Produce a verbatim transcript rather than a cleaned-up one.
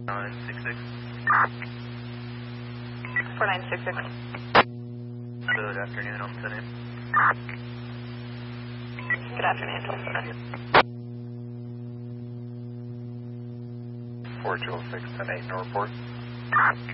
nine six six. four nine six six. Good afternoon, I'm sending. Good afternoon, Tulsa. four two oh six ten eight Northport.